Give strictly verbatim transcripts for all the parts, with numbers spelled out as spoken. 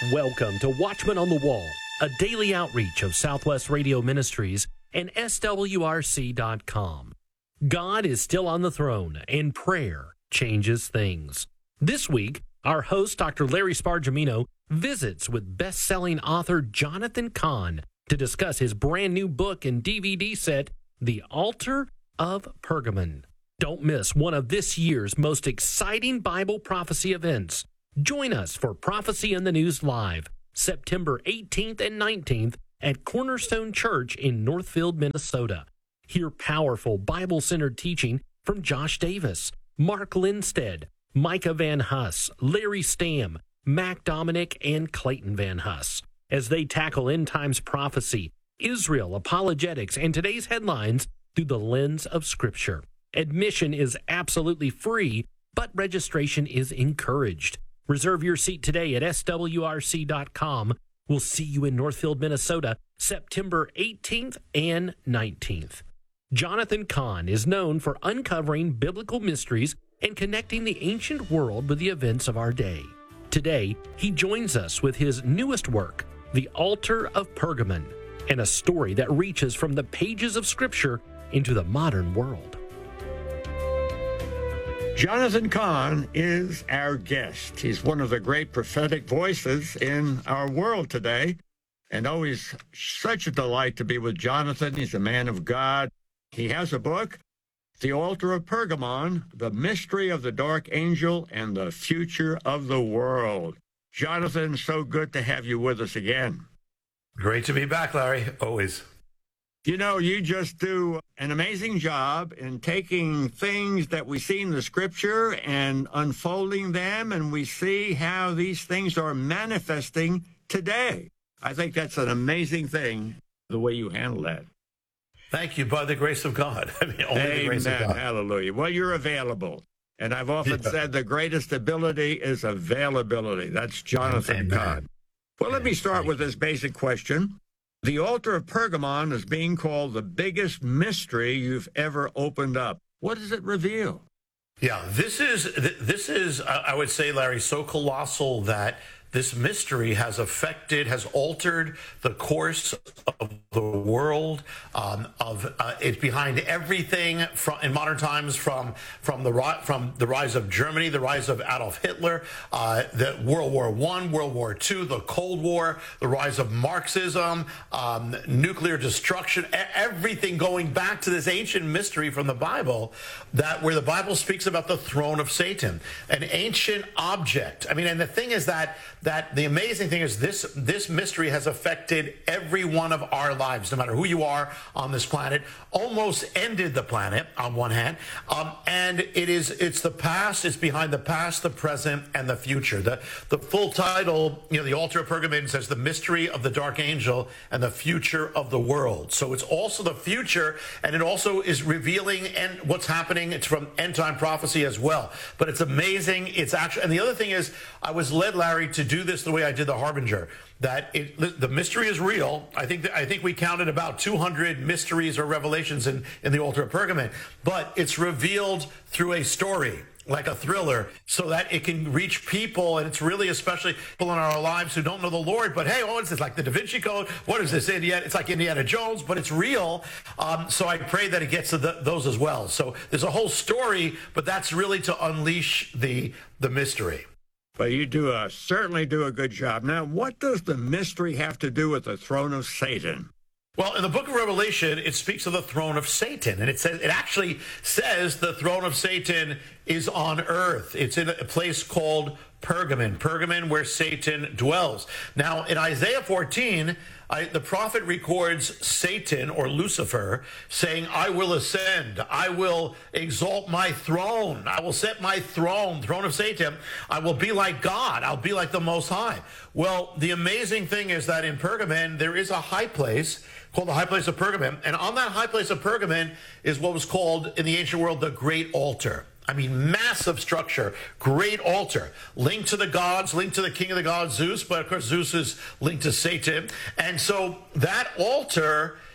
Welcome to Watchman on the Wall, a daily outreach of Southwest Radio Ministries and S W R C dot com. God is still on the throne, and prayer changes things. This week, our host, Doctor Larry Spargimino, visits with best-selling author Jonathan Cahn to discuss his brand new book and D V D set, The Altar of Pergamon. Don't miss one of this year's most exciting Bible prophecy events. Join us for Prophecy in the News Live, September eighteenth and nineteenth at Cornerstone Church in Northfield, Minnesota. Hear powerful Bible-centered teaching from Josh Davis, Mark Lindstead, Micah Van Huss, Larry Stamm, Mac Dominic, and Clayton Van Huss as they tackle end times prophecy, Israel, apologetics, and today's headlines through the lens of Scripture. Admission is absolutely free, but registration is encouraged. Reserve your seat today at S W R C dot com. We'll see you in Northfield, Minnesota, September eighteenth and nineteenth. Jonathan Cahn is known for uncovering biblical mysteries and connecting the ancient world with the events of our day. Today, he joins us with his newest work, The Altar of Pergamon, and a story that reaches from the pages of Scripture into the modern world. Jonathan Cahn is our guest. He's one of the great prophetic voices in our world today, and always such a delight to be with Jonathan. He's a man of God. He has a book, The Altar of Pergamon, The Mystery of the Dark Angel and the Future of the World. Jonathan, so good to have you with us again. Great to be back, Larry, always. You know, you just do an amazing job in taking things that we see in the Scripture and unfolding them, and we see how these things are manifesting today. I think that's an amazing thing, the way you handle that. Thank you, by the grace of God. I mean, only Amen. the grace of God. Hallelujah. Well, you're available. And I've often yeah. said the greatest ability is availability. That's Jonathan Cahn. Well, let me start with this basic question. The Altar of Pergamon is being called the biggest mystery you've ever opened up. What does it reveal? Yeah, this is, this is, I would say, Larry, so colossal that this mystery has affected, has altered the course of the world. Um, of uh, it's behind everything from in modern times, from from the from the rise of Germany, the rise of Adolf Hitler, uh, the World War One, World War Two, the Cold War, the rise of Marxism, um, nuclear destruction. Everything going back to this ancient mystery from the Bible, that where the Bible speaks about the throne of Satan, an ancient object. I mean, and the thing is that. that the amazing thing is this this mystery has affected every one of our lives, no matter who you are on this planet, almost ended the planet on one hand. Um, and it is, it's the past, it's behind the past, the present, and the future. The, the full title, you know, The Altar of Pergamon says the mystery of the dark angel and the future of the world. So it's also the future, and it also is revealing and what's happening. It's from end time prophecy as well. But it's amazing. It's actually, and the other thing is, I was led, Larry, to do this the way I did the Harbinger, that it, the mystery is real. I think that, I think we counted about two hundred mysteries or revelations in, in the Altar of Pergamon, but it's revealed through a story, like a thriller, so that it can reach people. And it's really especially people in our lives who don't know the Lord, but hey, what is this, like the Da Vinci Code? What is this, Indiana? It's like Indiana Jones, but it's real. Um, so I pray that it gets to the, those as well. So there's a whole story, but that's really to unleash the the mystery. But you do a, certainly do a good job. Now, what does the mystery have to do with the throne of Satan? Well, in the book of Revelation, it speaks of the throne of Satan, and it says it actually says the throne of Satan is on earth. It's in a place called Pergamon, Pergamon where Satan dwells. Now, in Isaiah fourteen, I, the prophet records Satan, or Lucifer, saying, I will ascend, I will exalt my throne, I will set my throne, throne of Satan, I will be like God, I'll be like the Most High. Well, the amazing thing is that in Pergamon, there is a high place called the high place of Pergamon, and on that high place of Pergamon is what was called in the ancient world the Great Altar. I mean, massive structure, great altar, linked to the gods, linked to the king of the gods, Zeus, but of course Zeus is linked to Satan. And so that altar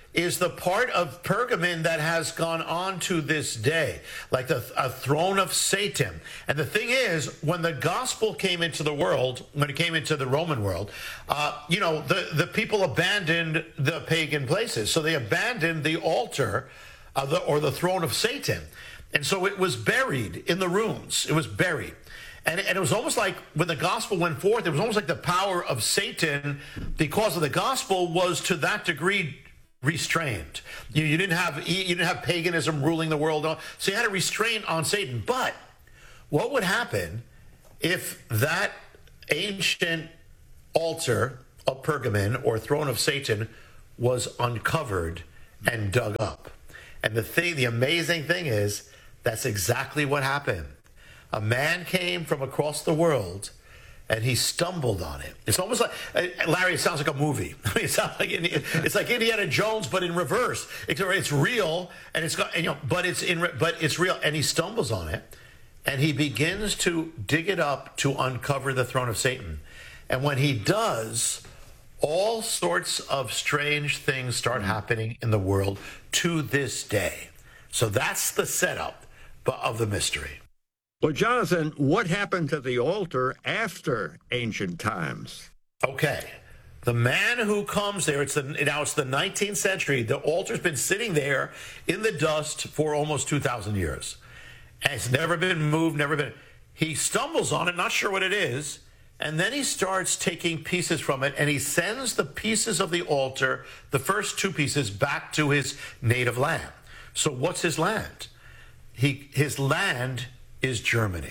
is the part of Pergamon that has gone on to this day, like the a throne of Satan. And the thing is, when the gospel came into the world, when it came into the Roman world, uh, you know, the, the people abandoned the pagan places. So they abandoned the altar uh, the, or the throne of Satan. And so it was buried in the ruins. It was buried. And, and it was almost like when the gospel went forth, it was almost like the power of Satan, because of the gospel, was to that degree restrained. You, you didn't have you didn't have paganism ruling the world, so you had a restraint on Satan. But what would happen if that ancient altar of Pergamon or throne of Satan was uncovered and dug up? And the thing, the amazing thing is, that's exactly what happened. A man came from across the world, and he stumbled on it. It's almost like, Larry, it sounds like a movie. I mean, it sounds like it's like Indiana Jones, but in reverse. It's, it's real, and it's got, and, you know, but it's in, but it's real. And he stumbles on it, and he begins to dig it up to uncover the throne of Satan. And when he does, all sorts of strange things start happening in the world to this day. So that's the setup of the mystery. Well, Jonathan, what happened to the altar after ancient times? Okay. The man who comes there, it's the, now it's the nineteenth century. The altar's been sitting there in the dust for almost two thousand years. And it's never been moved, never been. He stumbles on it, not sure what it is, and then he starts taking pieces from it, and he sends the pieces of the altar, the first two pieces, back to his native land. So what's his land? He, his land is Germany.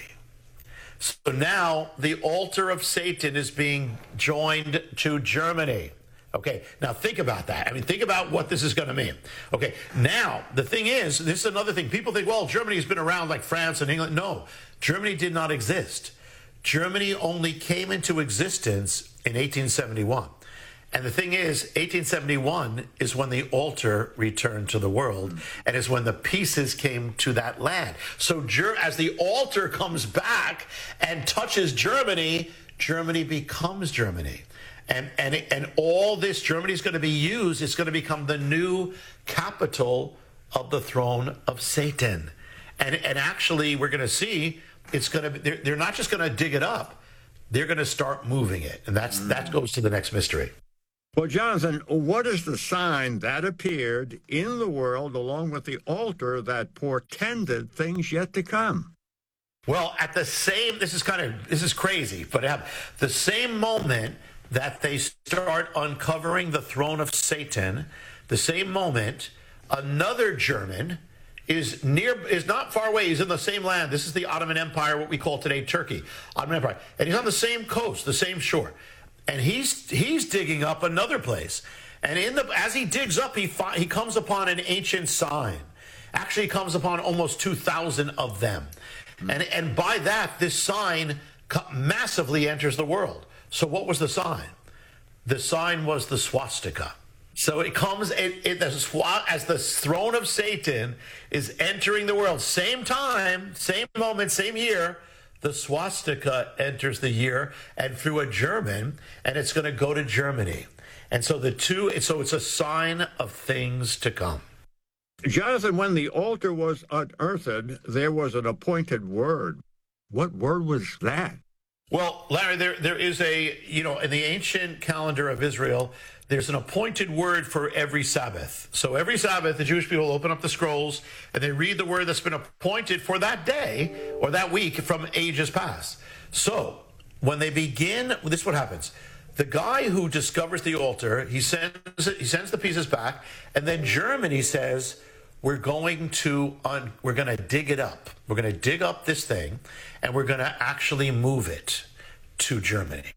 So now the altar of Satan is being joined to Germany. Okay, now think about that. I mean, think about what this is going to mean. Okay, now the thing is, this is another thing. People think, well, Germany has been around like France and England. No, Germany did not exist. Germany only came into existence in eighteen seventy-one. And the thing is, eighteen seventy-one is when the altar returned to the world, and is when the pieces came to that land. So as the altar comes back and touches Germany, Germany becomes Germany. And and and all this, Germany is going to be used, it's going to become the new capital of the throne of Satan. And and actually, we're going to see, it's going to be, they're, they're not just going to dig it up, they're going to start moving it. And that's mm. that goes to the next mystery. Well, Jonathan, what is the sign that appeared in the world along with the altar that portended things yet to come? Well, at the same, this is kind of, this is crazy, but at the same moment that they start uncovering the throne of Satan, the same moment, another German is near, is not far away. He's in the same land. This is the Ottoman Empire, what we call today Turkey, Ottoman Empire. And he's on the same coast, the same shore. And he's he's digging up another place. And in the as he digs up, he fi- he comes upon an ancient sign. Actually, he comes upon almost two thousand of them. Mm-hmm. And and by that, this sign co- massively enters the world. So what was the sign? The sign was the swastika. So it comes it, it the swa- as the throne of Satan is entering the world. Same time, same moment, same year. The swastika enters the year, and through a German, and it's going to go to Germany. And so the two, so it's a sign of things to come. Jonathan, when the altar was unearthed, there was an appointed word. What word was that? Well, Larry, there there is a, you know, in the ancient calendar of Israel, there's an appointed word for every Sabbath. So every Sabbath, the Jewish people open up the scrolls and they read the word that's been appointed for that day or that week from ages past. So when they begin, this is what happens. The guy who discovers the altar, he sends he sends the pieces back, and then Germany says, we're going to un, we're going to dig it up. We're going to dig up this thing, and we're going to actually move it to Germany.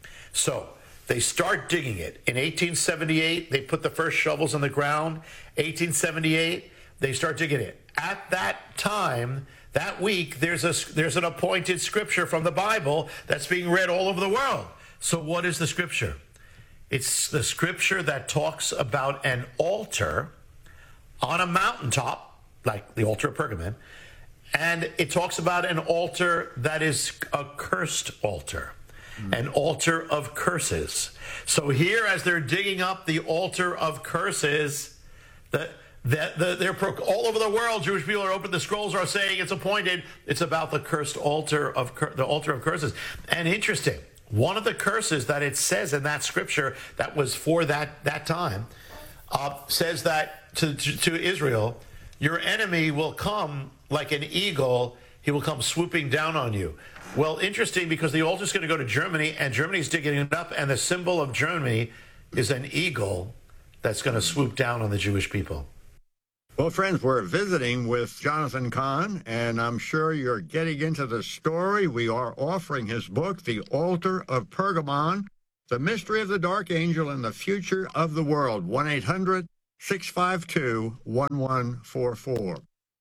So they start digging it. In eighteen seventy-eight, they put the first shovels in the ground. eighteen seventy-eight, they start digging it. At that time, that week, there's a there's an appointed scripture from the Bible that's being read all over the world. So what is the scripture? It's the scripture that talks about an altar on a mountaintop, like the altar of Pergamon, and it talks about an altar that is a cursed altar. An altar of curses. So here, as they're digging up the altar of curses, The, the, the, they're pro, all over the world. Jewish people are open. The scrolls are saying it's appointed. It's about the cursed altar of the altar of curses. And interesting, one of the curses that it says in that scripture that was for that that time uh, says that to, to to Israel, your enemy will come like an eagle. He will come swooping down on you. Well, interesting, because the altar is going to go to Germany, and Germany's digging it up, and the symbol of Germany is an eagle that's going to swoop down on the Jewish people. Well, friends, we're visiting with Jonathan Cahn, and I'm sure you're getting into the story. We are offering his book, The Altar of Pergamon, The Mystery of the Dark Angel and the Future of the World, one eight hundred, six five two, one one four four.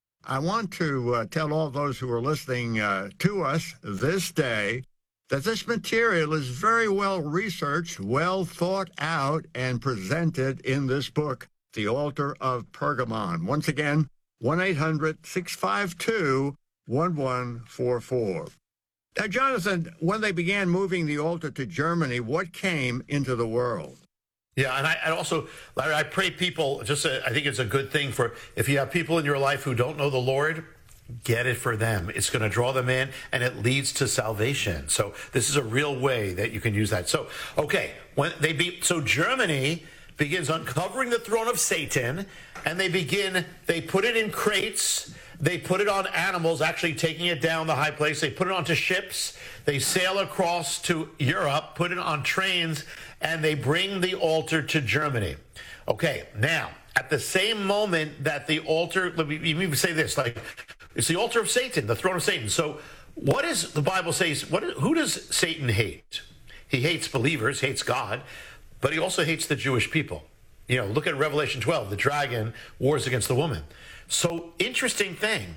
I want to uh, tell all those who are listening uh, to us this day that this material is very well researched, well thought out, and presented in this book, The Altar of Pergamon. Once again, one eight hundred, six five two, one one four four. Now, Jonathan, when they began moving the altar to Germany, what came into the world? Yeah, and I and also, Larry, I pray people, just uh, I think it's a good thing for, if you have people in your life who don't know the Lord, get it for them. It's going to draw them in, and it leads to salvation. So this is a real way that you can use that. So, okay, when they be, so Germany begins uncovering the throne of Satan, and they begin, they put it in crates, they put it on animals, actually taking it down the high place, they put it onto ships, they sail across to Europe, put it on trains, and they bring the altar to Germany. Okay, now, at the same moment that the altar, let me even say this, like, it's the altar of Satan, the throne of Satan. So what is, the Bible says, what, who does Satan hate? He hates believers, hates God, but he also hates the Jewish people. You know, look at Revelation twelve, the dragon wars against the woman. So, interesting thing,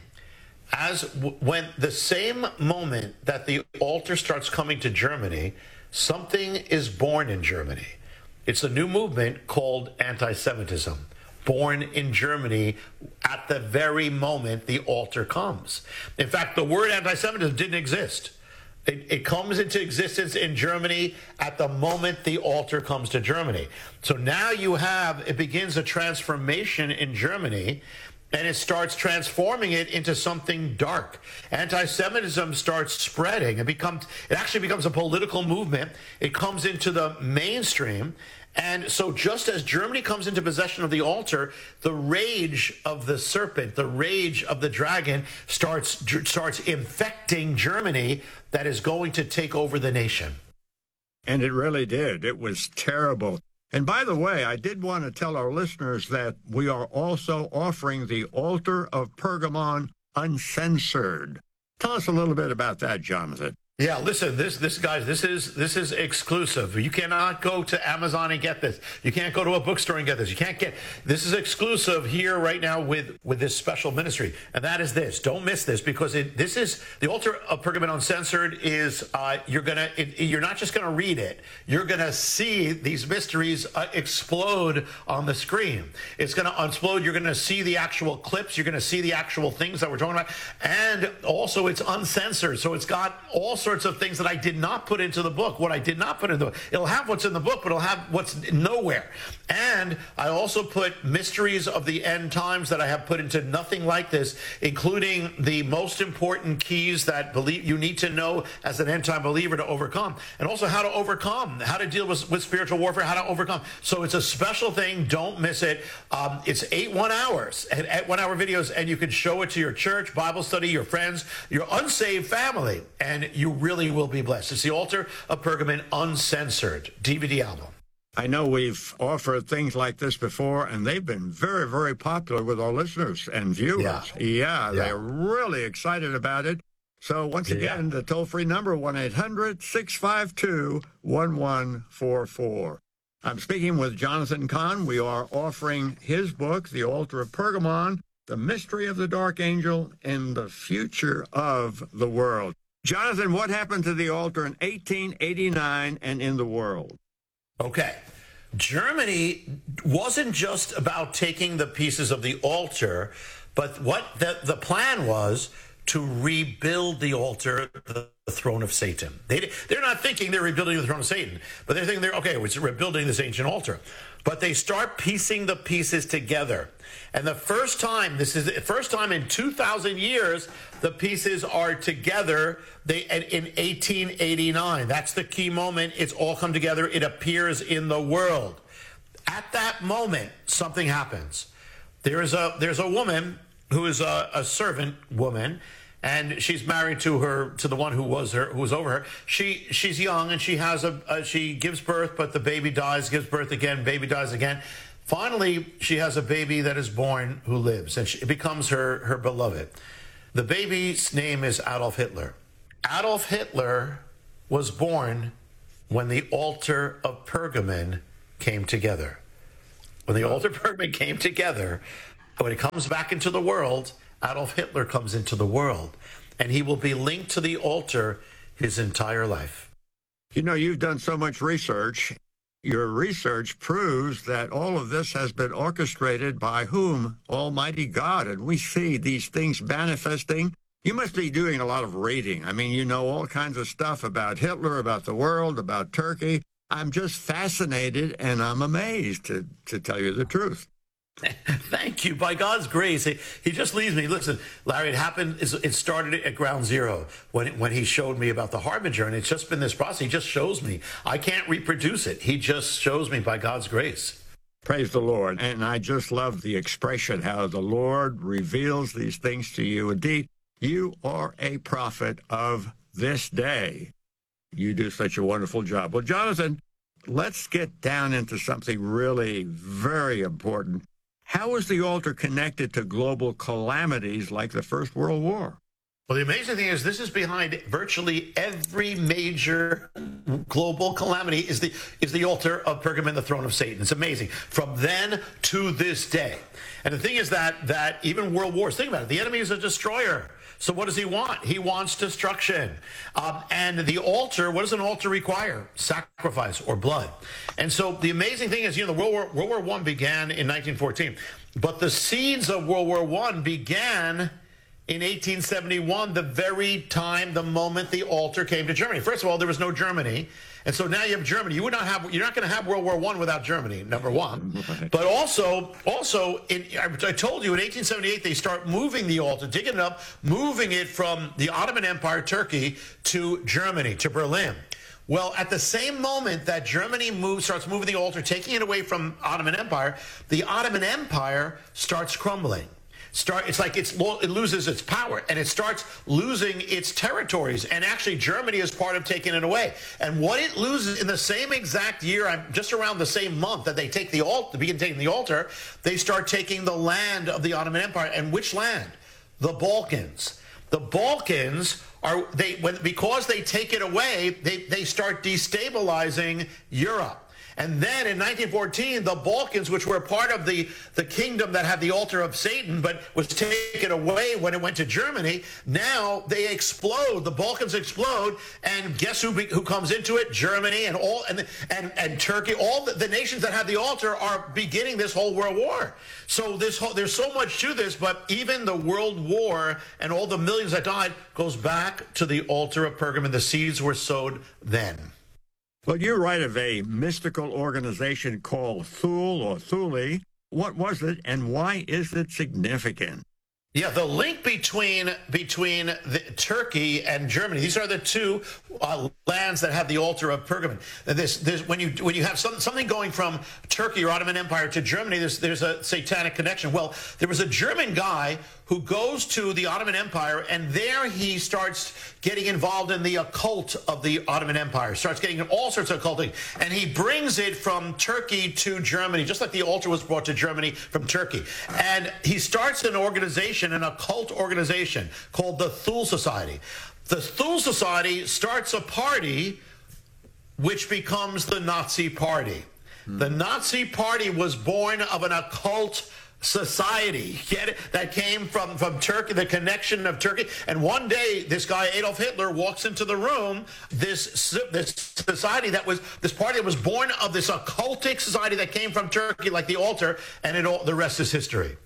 as w- when the same moment that the altar starts coming to Germany, something is born in Germany. It's a new movement called anti-Semitism, born in Germany at the very moment the altar comes. In fact, the word anti-Semitism didn't exist. It, it comes into existence in Germany at the moment the altar comes to Germany. So now you have, it begins a transformation in Germany, and it starts transforming it into something dark. Anti-Semitism starts spreading. It becomes, it actually becomes a political movement. It comes into the mainstream. And so just as Germany comes into possession of the altar, the rage of the serpent, the rage of the dragon starts starts infecting Germany, that is going to take over the nation. And it really did. It was terrible. And by the way, I did want to tell our listeners that we are also offering the Altar of Pergamon Uncensored. Tell us a little bit about that, Jonathan. Yeah, listen, this, this, guys, this is this is exclusive. You cannot go to Amazon and get this. You can't go to a bookstore and get this. You can't get, this is exclusive here right now with, with this special ministry. And that is this. Don't miss this, because it, this is, the Altar of Pergamon Uncensored is, uh, you're gonna, it, you're not just gonna read it. You're gonna see these mysteries uh, explode on the screen. It's gonna explode. You're gonna see the actual clips. You're gonna see the actual things that we're talking about. And also it's uncensored. So it's got all sorts sorts of things that I did not put into the book. What I did not put in the book, it'll have what's in the book, but it'll have what's nowhere. And I also put mysteries of the end times that I have put into Nothing Like This, including the most important keys that believe you need to know as an end time believer to overcome, and also how to overcome, how to deal with, with spiritual warfare, how to overcome. So it's a special thing. Don't miss it. Um, it's eight one hours, and at one hour videos, and you can show it to your church, Bible study, your friends, your unsaved family, and you really will be blessed. It's the Altar of Pergamon Uncensored D V D album. I know we've offered things like this before, and they've been very, very popular with our listeners and viewers. Yeah, yeah, yeah. They're really excited about it. So once again, yeah. the toll-free number, one eight hundred, six five two, one one four four. I'm speaking with Jonathan Cahn. We are offering his book, The Altar of Pergamon, The Mystery of the Dark Angel and the Future of the World. Jonathan, what happened to the altar in eighteen eighty-nine and in the world? Okay. Germany wasn't just about taking the pieces of the altar, but what the, the plan was to rebuild the altar, the throne of Satan. They, they're not thinking they're rebuilding the throne of Satan, but they're thinking they're, okay, we're rebuilding this ancient altar. But they start piecing the pieces together. And the first time, this is the first time in two thousand years, the pieces are together they in eighteen eighty-nine. That's the key moment. It's all come together. It appears in the world. At that moment, something happens. There is a there's a woman who is a, a servant woman, and she's married to her to the one who was her who was over her. She she's young and she has a, a she gives birth, but the baby dies, gives birth again, baby dies again. Finally, she has a baby that is born who lives, and she, it becomes her her beloved. The baby's name is Adolf Hitler. Adolf Hitler was born when the altar of Pergamon came together. When the altar of Pergamon came together, when it comes back into the world, Adolf Hitler comes into the world, and he will be linked to the altar his entire life. You know, you've done so much research. Your research proves that all of this has been orchestrated by whom? Almighty God. And we see these things manifesting. You must be doing a lot of reading. I mean, you know all kinds of stuff about Hitler, about the world, about Turkey. I'm just fascinated, and I'm amazed, to, to tell you the truth. Thank you. By God's grace, he, he just leaves me. Listen, Larry, it happened, it started at ground zero when, when he showed me about the Harbinger, and it's just been this process. He just shows me. I can't reproduce it. He just shows me by God's grace. Praise the Lord. And I just love the expression, how the Lord reveals these things to you. Indeed, you are a prophet of this day. You do such a wonderful job. Well, Jonathan, let's get down into something really very important. How is the altar connected to global calamities like the First World War? Well, the amazing thing is this is behind virtually every major global calamity is the is the altar of Pergamon, the throne of Satan. It's amazing. From then to this day. And the thing is that that even world wars, think about it, the enemy is a destroyer. So what does he want? He wants destruction. Um, and the altar, what does an altar require? Sacrifice or blood. And so the amazing thing is, you know, the World War, World War One began in nineteen fourteen. But the seeds of World War One began in eighteen seventy-one, the very time, the moment the altar came to Germany. First of all, there was no Germany. And so now you have Germany. You would not have, you're not going to have World War One without Germany, number one. But also, also, in, I told you in eighteen seventy-eight, they start moving the altar, digging it up, moving it from the Ottoman Empire, Turkey, to Germany, to Berlin. Well, at the same moment that Germany moves, starts moving the altar, taking it away from Ottoman Empire, the Ottoman Empire starts crumbling. Start, it's like it's, it loses its power, and it starts losing its territories. And actually, Germany is part of taking it away. And what it loses in the same exact year, just around the same month that they take the altar, begin taking the altar, they start taking the land of the Ottoman Empire. And which land? The Balkans. The Balkans are they when because they take it away, they they start destabilizing Europe. And then in nineteen fourteen, the Balkans, which were part of the, the kingdom that had the altar of Satan, but was taken away when it went to Germany, now they explode. The Balkans explode, and guess who who comes into it? Germany and all and and, and Turkey. All the, the nations that have the altar are beginning this whole world war. So this whole, there's so much to this, but even the world war and all the millions that died goes back to the altar of Pergamon. The seeds were sowed then. Well, you write of a mystical organization called Thule or Thule. What was it, and why is it significant? Yeah, the link between between the, Turkey and Germany. These are the two uh, lands that have the altar of Pergamon. This, this, when you when you have some, something going from Turkey or Ottoman Empire to Germany, there's there's a satanic connection. Well, there was a German guy who goes to the Ottoman Empire, and there he starts getting involved in the occult of the Ottoman Empire, starts getting all sorts of occulting, and he brings it from Turkey to Germany, just like the altar was brought to Germany from Turkey. And he starts an organization, an occult organization called the Thule Society. The Thule Society starts a party which becomes the Nazi Party. Hmm. The Nazi Party was born of an occult society, get it? That came from, from Turkey, the connection of Turkey. And one day, this guy, Adolf Hitler, walks into the room, this, this society that was, this party that was born of this occultic society that came from Turkey, like the altar, and it all, the rest is history.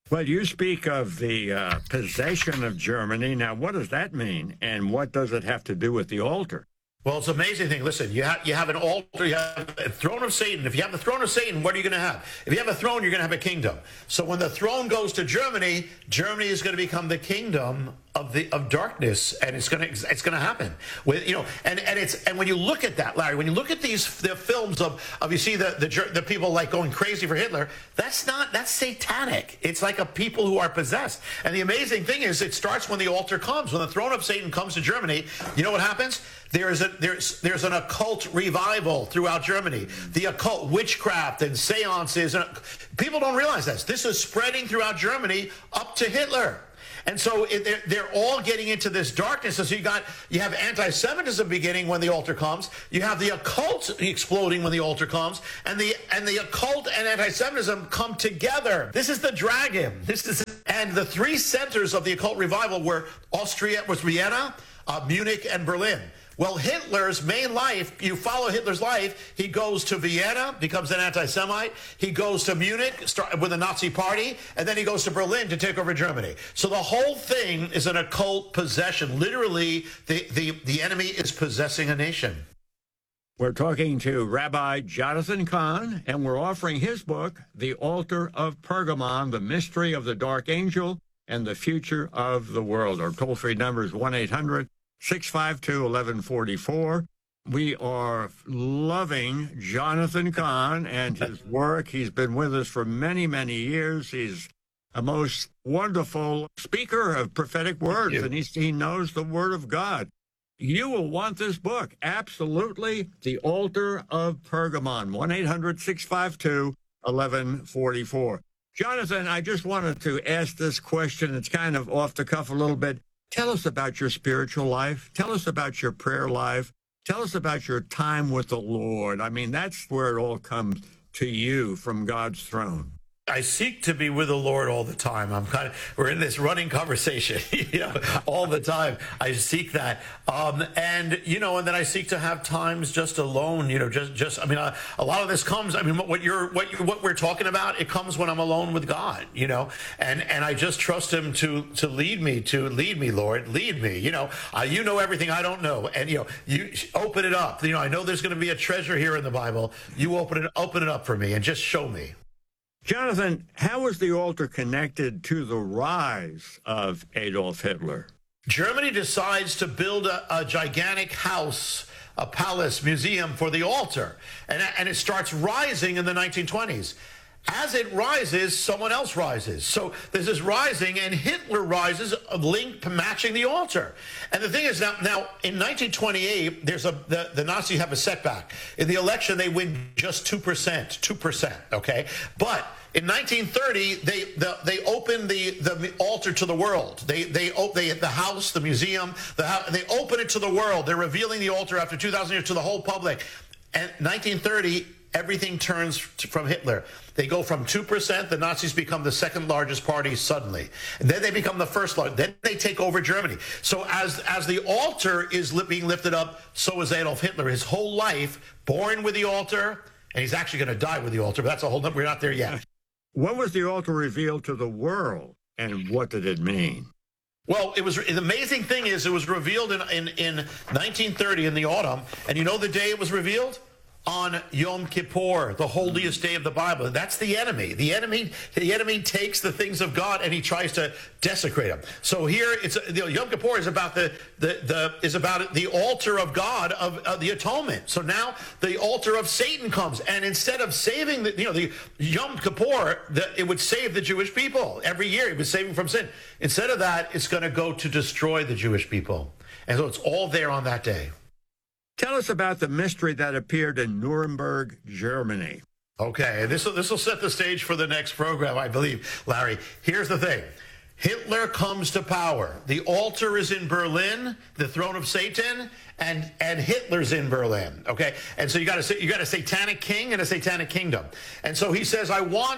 Well, you speak of the uh, possession of Germany. Now, what does that mean? And what does it have to do with the altar? Well, it's an amazing thing. Listen, you have you have an altar, you have a throne of Satan. If you have the throne of Satan, what are you going to have? If you have a throne, you're going to have a kingdom. So when the throne goes to Germany, Germany is going to become the kingdom of the of darkness, and it's going to it's going to happen. With you know, and and it's and when you look at that, Larry, when you look at these the films of of you see the the the people like going crazy for Hitler, that's not that's satanic. It's like a people who are possessed. And the amazing thing is, it starts when the altar comes. When the throne of Satan comes to Germany, you know what happens? There's a there's there's an occult revival throughout Germany. The occult witchcraft and seances, and people don't realize this. This is spreading throughout Germany up to Hitler. And so it, they're, they're all getting into this darkness. And so you got you have anti-Semitism beginning when the altar comes. You have the occult exploding when the altar comes, and the and the occult and anti-Semitism come together. This is the dragon. This is and the three centers of the occult revival were Austria, was Vienna, uh, Munich, and Berlin. Well, Hitler's main life, you follow Hitler's life, he goes to Vienna, becomes an anti-Semite. He goes to Munich start with the Nazi party, and then he goes to Berlin to take over Germany. So the whole thing is an occult possession. Literally, the, the, the enemy is possessing a nation. We're talking to Rabbi Jonathan Cahn, and we're offering his book, The Altar of Pergamon, The Mystery of the Dark Angel and the Future of the World. Our toll-free number is one eight hundred six five two, eleven forty-four. We are loving Jonathan Cahn and his work. He's been with us for many, many years. He's a most wonderful speaker of prophetic words, and he's, he knows the Word of God. You will want this book. Absolutely. The Altar of Pergamon, one eight hundred six five two, eleven forty-four. Jonathan, I just wanted to ask this question. It's kind of off the cuff a little bit. Tell us about your spiritual life. Tell us about your prayer life. Tell us about your time with the Lord. I mean, that's where it all comes to you from God's throne. I seek to be with the Lord all the time. I'm kind of, we're in this running conversation, you know, all the time. I seek that. Um, and, you know, and then I seek to have times just alone, you know, just, just, I mean, a, a lot of this comes, I mean, what you're, what you what we're talking about, it comes when I'm alone with God, you know, and, and I just trust him to, to lead me, to lead me, Lord, lead me, you know, uh, you know everything I don't know. And, you know, you open it up. You know, I know there's going to be a treasure here in the Bible. You open it, open it up for me and just show me. Jonathan, how was the altar connected to the rise of Adolf Hitler? Germany decides to build a, a gigantic house, a palace, museum for the altar, and, and it starts rising in the nineteen twenties. As it rises, someone else rises. So there's this rising, and Hitler rises, a link matching the altar. And the thing is, now, now in nineteen twenty-eight, there's a the, the Nazis have a setback. In the election, they win just two percent, two percent, okay? But in nineteen thirty, they the, they open the, the altar to the world. They they they the house, the museum, the house, they open it to the world. They're revealing the altar after two thousand years to the whole public. And nineteen thirty, everything turns from Hitler. They go from two percent, the Nazis become the second largest party suddenly. And then they become the first largest. Then they take over Germany. So as, as the altar is li- being lifted up, so is Adolf Hitler. His whole life, born with the altar, and he's actually going to die with the altar, but that's a whole number. We're not there yet. When was the altar revealed to the world, and what did it mean? Well, it was the amazing thing is it was revealed in, in, in nineteen thirty in the autumn. And you know the day it was revealed? On Yom Kippur, the holiest day of the Bible. That's the enemy. The enemy, the enemy takes the things of God and he tries to desecrate them. So here, it's you know, Yom Kippur is about the the the is about the altar of God of, of the atonement. So now the altar of Satan comes, and instead of saving the you know the Yom Kippur, the, it would save the Jewish people every year. It was saving from sin. Instead of that, it's going to go to destroy the Jewish people, and so it's all there on that day. Tell us about the mystery that appeared in Nuremberg, Germany. Okay, this will this will set the stage for the next program, I believe, Larry. Here's the thing. Hitler comes to power. The altar is in Berlin, the throne of Satan, and and Hitler's in Berlin. Okay, and so you got a you got a satanic king and a satanic kingdom. And so he says, I want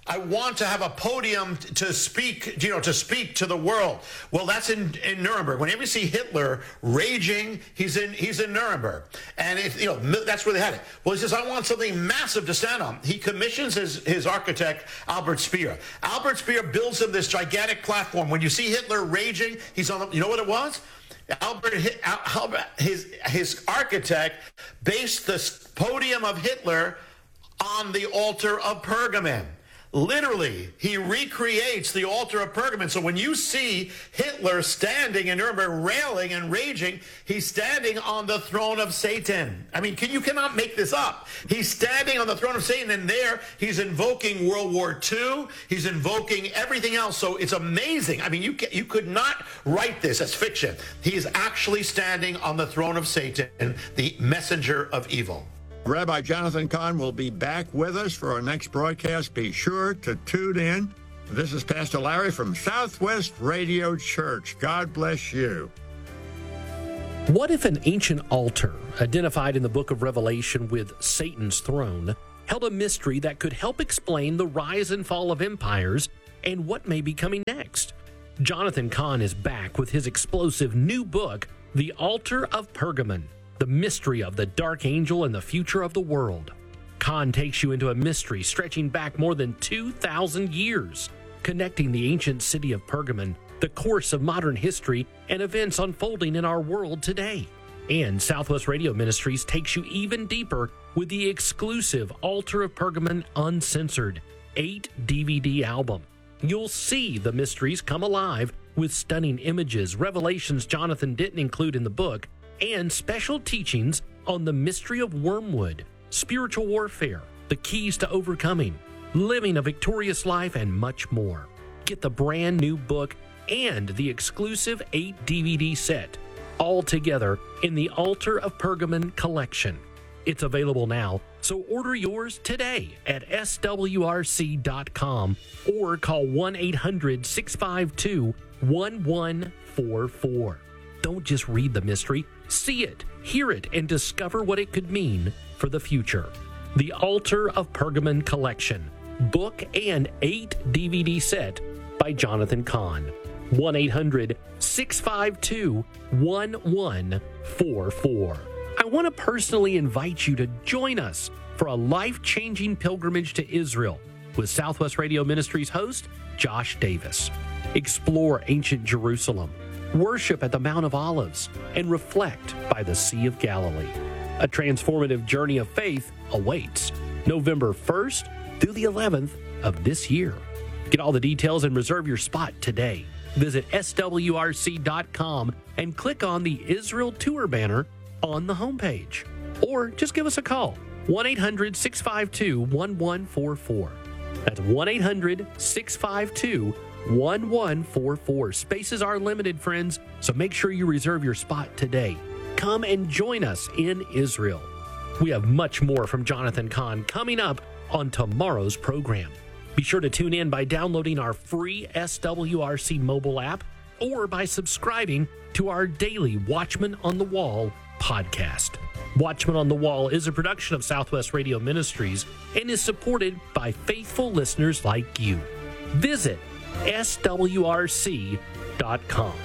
I want to have a podium to speak, you know, to speak to the world. Well, that's in, in Nuremberg. Whenever you see Hitler raging, he's in he's in Nuremberg, and it, you know that's where they had it. Well, he says, I want something massive to stand on. He commissions his his architect Albert Speer. Albert Speer builds him this gigantic platform. When you see Hitler raging, he's on the. You know what it was? Albert, Albert his his architect based the podium of Hitler on the altar of Pergamon. Literally, he recreates the altar of Pergamon. So when you see Hitler standing in Nuremberg railing and raging, he's standing on the throne of Satan. I mean, can, you cannot make this up. He's standing on the throne of Satan, and there he's invoking World War Two. He's invoking everything else. So it's amazing. I mean, you can, you could not write this as fiction. He is actually standing on the throne of Satan, the messenger of evil. Rabbi Jonathan Cahn will be back with us for our next broadcast. Be sure to tune in. This is Pastor Larry from Southwest Radio Church. God bless you. What if an ancient altar, identified in the book of Revelation with Satan's throne, held a mystery that could help explain the rise and fall of empires and what may be coming next? Jonathan Cahn is back with his explosive new book, The Altar of Pergamon, the mystery of the dark angel and the future of the world. Cahn takes you into a mystery stretching back more than two thousand years, connecting the ancient city of Pergamon, the course of modern history, and events unfolding in our world today. And Southwest Radio Ministries takes you even deeper with the exclusive Altar of Pergamon Uncensored eight D V D album. You'll see the mysteries come alive with stunning images, revelations Jonathan didn't include in the book, and special teachings on the mystery of wormwood, spiritual warfare, the keys to overcoming, living a victorious life, and much more. Get the brand new book and the exclusive eight D V D set, all together in the Altar of Pergamon collection. It's available now, so order yours today at S W R C dot com or call one eight hundred six five two one one four four. Don't just read the mystery, see it, hear it, and discover what it could mean for the future. The Altar of Pergamon collection, book and eight D V D set by Jonathan Cahn. one eight hundred six five two one one four four. I want to personally invite you to join us for a life-changing pilgrimage to Israel with Southwest Radio Ministries host Josh Davis. Explore ancient Jerusalem, worship at the Mount of Olives, and reflect by the Sea of Galilee. A transformative journey of faith awaits November first through the eleventh of this year. Get all the details and reserve your spot today. Visit S W R C dot com and click on the Israel Tour banner on the homepage. Or just give us a call, one eight hundred six five two one one four four. That's one eight hundred six five two one one four four. Spaces are limited, friends, so make sure you reserve your spot today. Come and join us in Israel. We have much more from Jonathan Cahn coming up on tomorrow's program. Be sure to tune in by downloading our free S W R C mobile app or by subscribing to our daily Watchman on the Wall podcast. Watchman on the Wall is a production of Southwest Radio Ministries and is supported by faithful listeners like you. Visit S W R C dot com.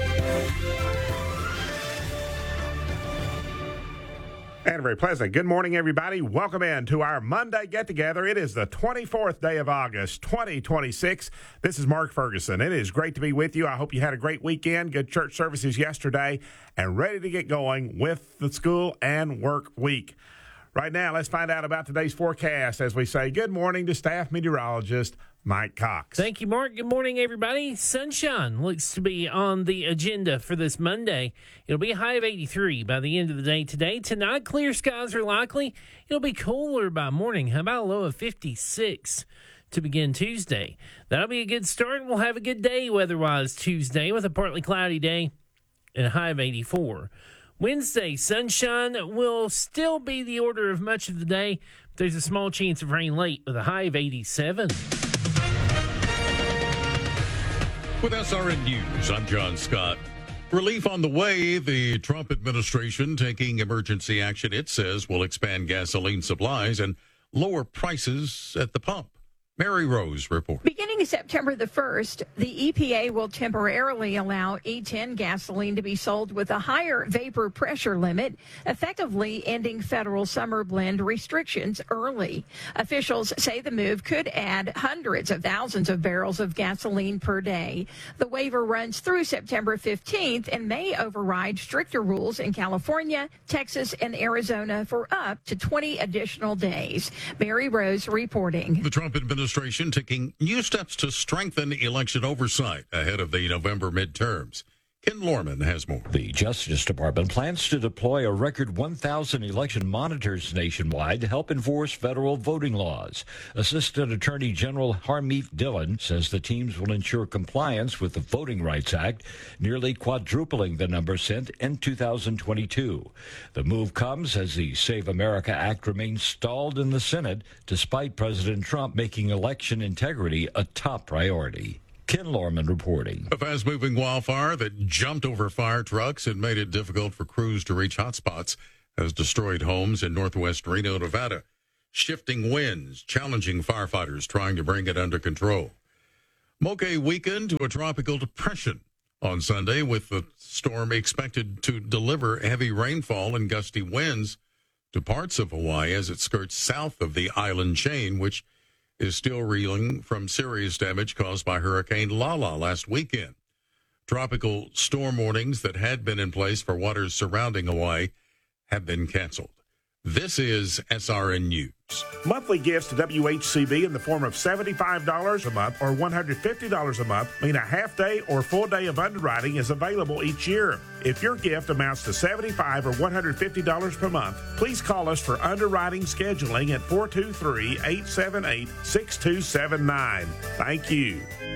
And very pleasant. Good morning, everybody. Welcome in to our Monday get-together. It is the twenty-fourth day of August, twenty twenty-six. This is Mark Ferguson. It is great to be with you. I hope you had a great weekend, good church services yesterday, and ready to get going with the school and work week. Right now, let's find out about today's forecast as we say good morning to staff meteorologist Mike Cox. Thank you, Mark. Good morning, everybody. Sunshine looks to be on the agenda for this Monday. It'll be a high of eighty-three by the end of the day today. Tonight, clear skies are likely. It'll be cooler by morning. How about a low of fifty-six to begin Tuesday? That'll be a good start. We'll have a good day weather-wise Tuesday with a partly cloudy day and a high of eighty-four. Wednesday, sunshine will still be the order of much of the day. But there's a small chance of rain late with a high of eighty-seven. With S R N News, I'm John Scott. Relief on the way. The Trump administration taking emergency action it says will expand gasoline supplies and lower prices at the pump. Mary Rose reports. Beginning September the first, the E P A will temporarily allow E ten gasoline to be sold with a higher vapor pressure limit, effectively ending federal summer blend restrictions early. Officials say the move could add hundreds of thousands of barrels of gasoline per day. The waiver runs through September fifteenth and may override stricter rules in California, Texas, and Arizona for up to twenty additional days. Mary Rose reporting. The Trump administration Administration taking new steps to strengthen election oversight ahead of the November midterms. Ken Lorman has more. The Justice Department plans to deploy a record one thousand election monitors nationwide to help enforce federal voting laws. Assistant Attorney General Harmeet Dillon says the teams will ensure compliance with the Voting Rights Act, nearly quadrupling the number sent in two thousand twenty-two. The move comes as the Save America Act remains stalled in the Senate, despite President Trump making election integrity a top priority. Ken Lorman reporting. A fast-moving wildfire that jumped over fire trucks and made it difficult for crews to reach hotspots has destroyed homes in northwest Reno, Nevada. Shifting winds challenging firefighters trying to bring it under control. Moke weakened to a tropical depression on Sunday, with the storm expected to deliver heavy rainfall and gusty winds to parts of Hawaii as it skirts south of the island chain, which is still reeling from serious damage caused by Hurricane Lala last weekend. Tropical storm warnings that had been in place for waters surrounding Hawaii have been canceled. This is S R N News. Monthly gifts to W H C B in the form of seventy-five dollars a month or one hundred fifty dollars a month mean a half day or full day of underwriting is available each year. If your gift amounts to seventy-five dollars or one hundred fifty dollars per month, please call us for underwriting scheduling at four two three, eight seven eight, six two seven nine. Thank you.